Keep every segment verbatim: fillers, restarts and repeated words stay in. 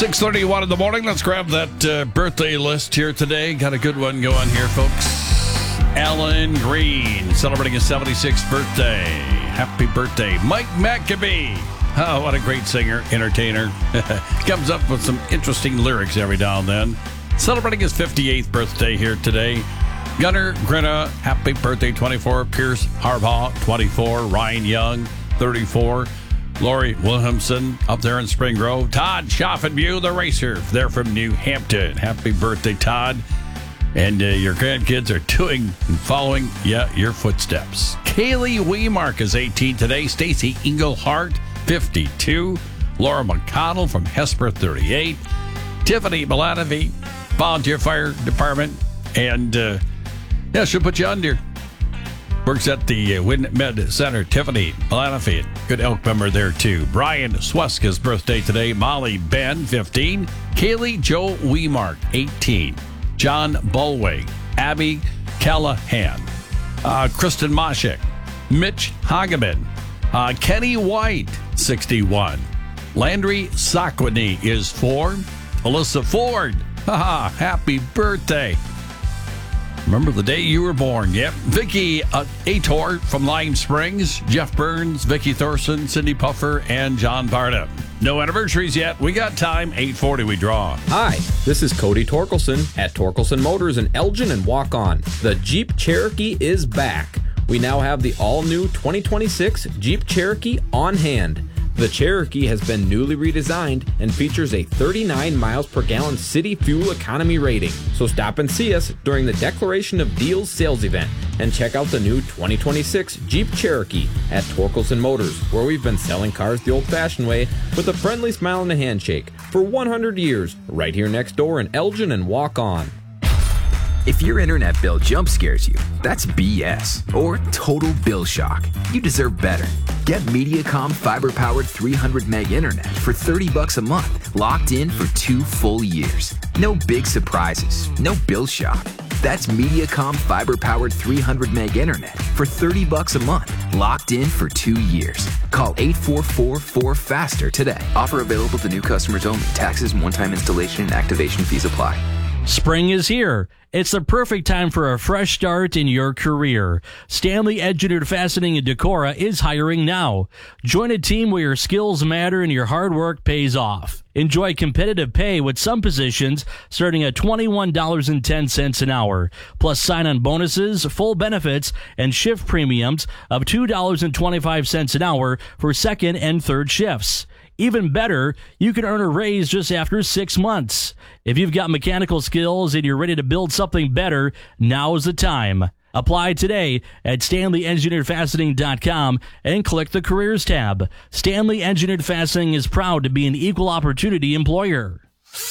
six thirty-one in the morning. Let's grab that uh, birthday list here today. Got a good one going here, folks. Alan Green celebrating his seventy-sixth birthday. Happy birthday. Mike McAbee. Oh, what a great singer, entertainer. Comes up with some interesting lyrics every now and then. Celebrating his fifty-eighth birthday here today. Gunnar Grinna, happy birthday, twenty-four. Pierce Harbaugh, twenty-four. Ryan Young, thirty-four. Lori Williamson up there in Spring Grove. Todd Schaffenbew, the racer. They're from New Hampton. Happy birthday, Todd. And uh, your grandkids are doing and following, yeah, your footsteps. Kaylee Weemark is eighteen today. Stacy Englehart, fifty-two. Laura McConnell from Hesper, thirty-eight. Tiffany Malanovi, volunteer fire department. And, uh, yeah, she'll put you under. Works at the uh, Win Med Center. Tiffany Malanovi, good elk member there, too. Brian Sweska's birthday today. Molly Ben, fifteen. Kaylee Joe Weemark, eighteen. John Bulway, Abby Callahan, uh, Kristen Moshik, Mitch Hageman, uh, Kenny White, sixty-one. Landry Sakwini is four. Alyssa Ford, haha, happy birthday. Remember the day you were born. Yep. Vicky uh, Ator from Lime Springs, Jeff Burns, Vicky Thorson, Cindy Puffer, and John Barnum. No anniversaries yet. We got time. eight forty we draw. Hi, this is Cody Torkelson at Torkelson Motors in Elgin and Walk On. The Jeep Cherokee is back. We now have the all-new twenty twenty-six Jeep Cherokee on hand. The Cherokee has been newly redesigned and features a thirty-nine miles per gallon city fuel economy rating. So stop and see us during the Declaration of Deals sales event and check out the new twenty twenty-six Jeep Cherokee at Torkelson Motors, where we've been selling cars the old-fashioned way with a friendly smile and a handshake for one hundred years, right here next door in Elgin and Walk On. If your internet bill jump scares you, that's B S or total bill shock. You deserve better. Get Mediacom fiber-powered three hundred meg internet for thirty bucks a month, locked in for two full years. No big surprises, no bill shock. That's Mediacom fiber-powered three hundred meg internet for thirty bucks a month, locked in for two years. Call eight four four four faster today. Offer available to new customers only. Taxes and one-time installation and activation fees apply. Spring is here. It's the perfect time for a fresh start in your career. Stanley Engineered Fastening in Decorah is hiring now. Join a team where your skills matter and your hard work pays off. Enjoy competitive pay with some positions starting at twenty-one dollars and ten cents an hour, plus sign-on bonuses, full benefits, and shift premiums of two dollars and twenty-five cents an hour for second and third shifts. Even better, you can earn a raise just after six months. If you've got mechanical skills and you're ready to build something better, now's the time. Apply today at stanley engineered fastening dot com and click the Careers tab. Stanley Engineered Fastening is proud to be an equal opportunity employer.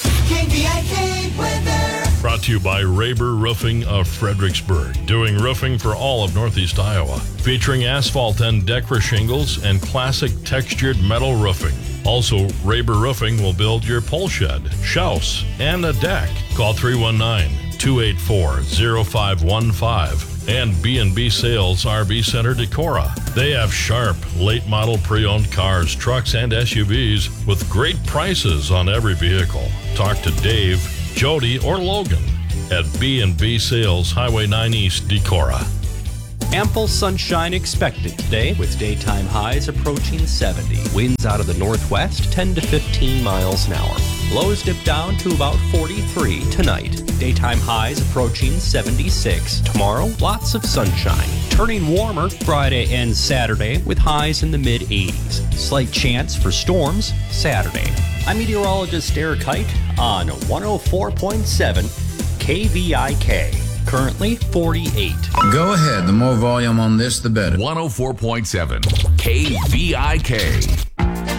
K V I K weather. Brought to you by Raber Roofing of Fredericksburg, doing roofing for all of Northeast Iowa, featuring asphalt and Decra shingles and classic textured metal roofing. Also, Raber Roofing will build your pole shed, house, and a deck. Call three one nine, two eight four, zero five one five. And B and B Sales R V Center Decorah. They have sharp, late-model pre-owned cars, trucks, and S U Vs with great prices on every vehicle. Talk to Dave, Jody, or Logan at B and B Sales, Highway nine East, Decorah. Ample sunshine expected today with daytime highs approaching seventy. Winds out of the northwest ten to fifteen miles an hour. Lows dip down to about forty-three tonight. Daytime highs approaching seventy-six. Tomorrow, lots of sunshine. Turning warmer Friday and Saturday with highs in the mid-eighties. Slight chance for storms Saturday. I'm meteorologist Eric Height on one oh four point seven K V I K. Currently forty-eight. Go ahead. The more volume on this, the better. one oh four point seven K V I K.